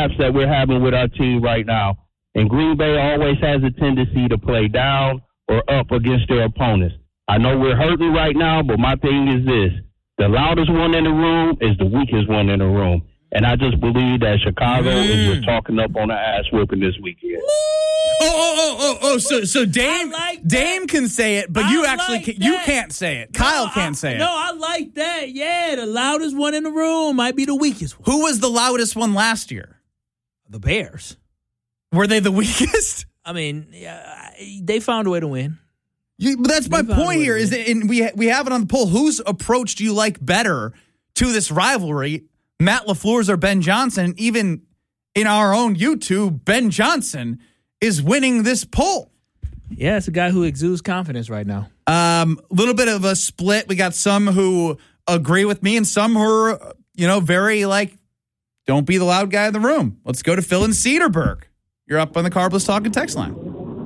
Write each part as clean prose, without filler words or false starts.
mishaps that we're having with our team right now. And Green Bay always has a tendency to play down or up against their opponents. I know we're hurting right now, but my thing is this. The loudest one in the room is the weakest one in the room. And I just believe that Chicago is just talking up on the ass whooping this weekend. So Dame can say it, but you can't say it. Kyle can't say it. No, I like that. Yeah, the loudest one in the room might be the weakest one. Who was the loudest one last year? The Bears. Were they the weakest? I mean, they found a way to win. But that's my point here. Is that, and we have it on the poll. Whose approach do you like better to this rivalry? Matt LaFleur's or Ben Johnson? Even in our own YouTube, Ben Johnson is winning this poll. Yeah, it's a guy who exudes confidence right now. Little bit of a split. We got some who agree with me and some who are, very like, don't be the loud guy in the room. Let's go to Phil in Cedarburg. You're up on the Carbless Talking text line.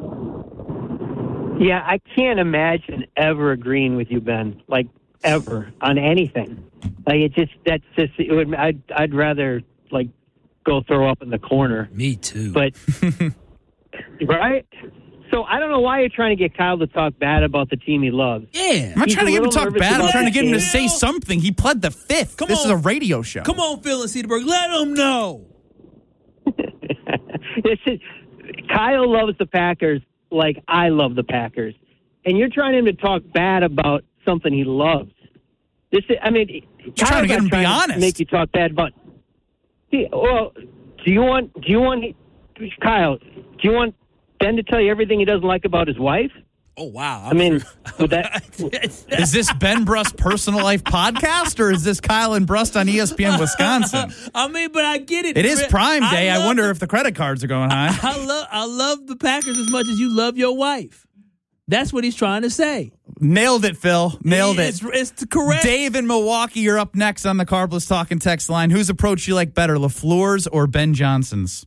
Yeah, I can't imagine ever agreeing with you, Ben. Like, ever on anything. Like, I'd rather like go throw up in the corner. Me too. But right. So I don't know why you're trying to get Kyle to talk bad about the team he loves. Yeah, I'm not trying to get him to talk bad. I'm trying to get him to say something. He pled the fifth. This is a radio show. Come on, Phil and Cedarburg. Let him know. Kyle loves the Packers like I love the Packers, and you're trying him to talk bad about something he loves. Trying to get him to be honest. Make you talk bad about. Well, do you want Kyle? Do you want Ben to tell you everything he doesn't like about his wife? Oh wow! Is this Ben Brust Personal Life Podcast, or is this Kyle and Brust on ESPN Wisconsin? But I get it. It is Prime Day. I wonder if the credit cards are going high. I love the Packers as much as you love your wife. That's what he's trying to say. Nailed it, Phil. Nailed it. It's correct. Dave in Milwaukee, you're up next on the Carbless Talking text line. Whose approach you like better, LaFleur's or Ben Johnson's?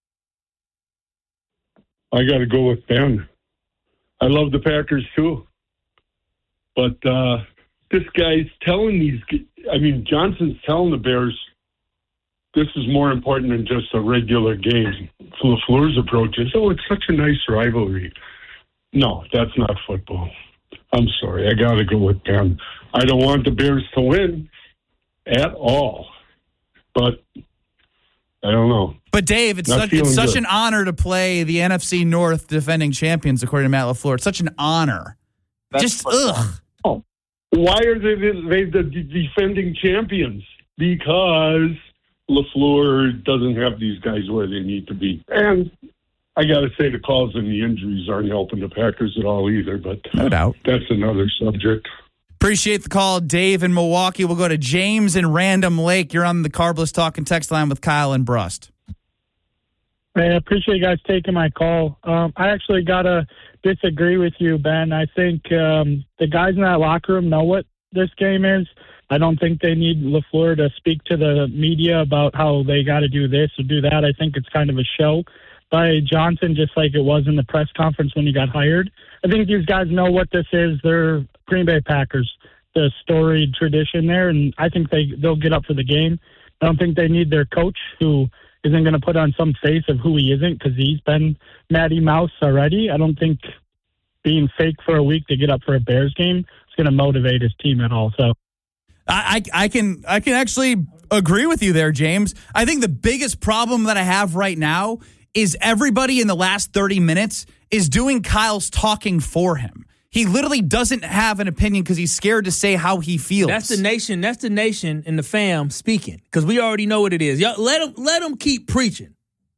I got to go with Ben. I love the Packers too. But this guy's telling Johnson's telling the Bears this is more important than just a regular game. LaFleur's approach is, it's such a nice rivalry. No, that's not football. I'm sorry. I got to go with Ben. I don't want the Bears to win at all. But I don't know. But, Dave, it's such an honor to play the NFC North defending champions, according to Matt LaFleur. It's such an honor. Ugh. Oh, why are they the defending champions? Because LaFleur doesn't have these guys where they need to be. And I got to say the calls and the injuries aren't helping the Packers at all either, but no doubt. That's another subject. Appreciate the call, Dave in Milwaukee. We'll go to James in Random Lake. You're on the Carbless Talking text line with Kyle and Brust. I appreciate you guys taking my call. I actually got to disagree with you, Ben. I think the guys in that locker room know what this game is. I don't think they need LaFleur to speak to the media about how they got to do this or do that. I think it's kind of a show by Johnson, just like it was in the press conference when he got hired. I think these guys know what this is. They're Green Bay Packers, the storied tradition there, and I think they'll get up for the game. I don't think they need their coach, who isn't going to put on some face of who he isn't, because he's been Matty Mouse already. I don't think being fake for a week to get up for a Bears game is going to motivate his team at all. So I can actually agree with you there, James. I think the biggest problem that I have right now is everybody in the last 30 minutes is doing Kyle's talking for him. He literally doesn't have an opinion because he's scared to say how he feels. That's the nation. That's the nation and the fam speaking, because we already know what it is. Y'all, let them keep preaching.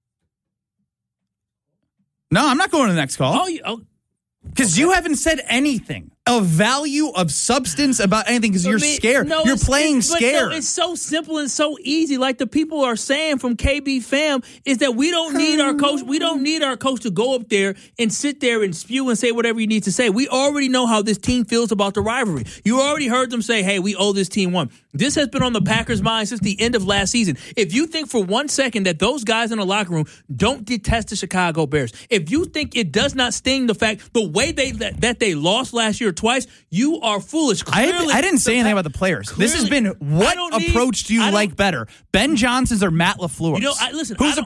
No, I'm not going to the next call. Because you haven't said anything of value, of substance about anything, because you're scared. No, you're playing scared. No, it's so simple and so easy. Like the people are saying from KB Fam is that we don't need our coach. We don't need our coach to go up there and sit there and spew and say whatever you need to say. We already know how this team feels about the rivalry. You already heard them say, hey, we owe this team one. This has been on the Packers' mind since the end of last season. If you think for 1 second that those guys in the locker room don't detest the Chicago Bears, if you think it does not sting the fact the way that they lost last year twice, you are foolish. Clearly, I didn't say anything about the players. This has been what approach do you like better, Ben Johnson's or Matt LaFleur's? Whose